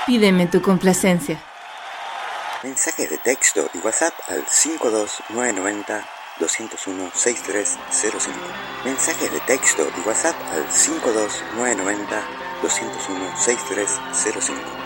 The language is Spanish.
Pídeme tu complacencia. Mensajes de texto y WhatsApp al 52990-201-6305. Mensajes de texto y WhatsApp al 52990-201-6305.